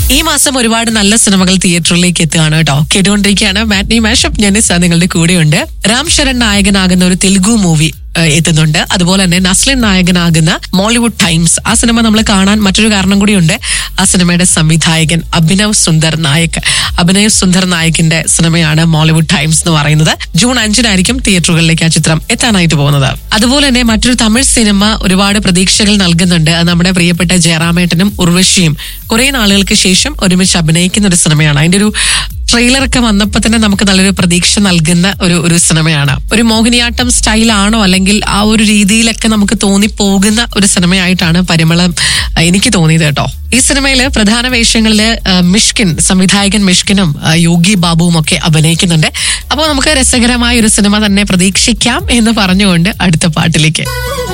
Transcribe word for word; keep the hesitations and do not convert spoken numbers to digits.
ഈ മാസം ഒരുപാട് നല്ല സിനിമകൾ തിയേറ്ററിലേക്ക് എത്തുകയാണ് കേട്ടോ. കേട്ടുകൊണ്ടിരിക്കുകയാണ് മാറ്റ്നി മാഷപ്പ്. ഞാൻ നിങ്ങളുടെ കൂടെയുണ്ട്. രാം ശരൺ നായകനാകുന്ന ഒരു തെലുഗു മൂവി എത്തുന്നുണ്ട്. അതുപോലെ തന്നെ നസ്ലിൻ നായകനാകുന്ന മോളിവുഡ് ടൈംസ്, ആ സിനിമ നമ്മൾ കാണാൻ മറ്റൊരു കാരണം കൂടിയുണ്ട്. ആ സിനിമയുടെ സംവിധായകൻ അഭിനവ് സുന്ദർ നായക് അഭിനവ് സുന്ദർ നായകിന്റെ സിനിമയാണ് മോളിവുഡ് ടൈംസ് എന്ന് പറയുന്നത്. ജൂൺ അഞ്ചിനായിരിക്കും തിയേറ്ററുകളിലേക്ക് ആ ചിത്രം എത്താനായിട്ട് പോകുന്നത്. അതുപോലെ തന്നെ മറ്റൊരു തമിഴ് സിനിമ ഒരുപാട് പ്രതീക്ഷകൾ നൽകുന്നുണ്ട്. അത് നമ്മുടെ പ്രിയപ്പെട്ട ജയറാമേട്ടനും ഉർവശിയും കുറെ നാളുകൾക്ക് ശേഷം ഒരുമിച്ച് അഭിനയിക്കുന്ന ഒരു സിനിമയാണ്. അതിന്റെ ഒരു ട്രെയിലറൊക്കെ വന്നപ്പോൾ തന്നെ നമുക്ക് നല്ലൊരു പ്രതീക്ഷ നൽകുന്ന ഒരു ഒരു സിനിമയാണ്. ഒരു മോഹിനിയാട്ടം സ്റ്റൈലാണോ അല്ലെങ്കിൽ ആ ഒരു രീതിയിലൊക്കെ നമുക്ക് തോന്നിപ്പോകുന്ന ഒരു സിനിമയായിട്ടാണ് പരിമളം എനിക്ക് തോന്നിയത് കേട്ടോ. ഈ സിനിമയില് പ്രധാന വേഷങ്ങളില് മിഷ്കിൻ, സംവിധായകൻ മിഷ്കിനും യോഗി ബാബുവും ഒക്കെ അഭിനയിക്കുന്നുണ്ട്. അപ്പോൾ നമുക്ക് രസകരമായ ഒരു സിനിമ തന്നെ പ്രതീക്ഷിക്കാം എന്ന് പറഞ്ഞുകൊണ്ട് അടുത്ത പാട്ടിലേക്ക്.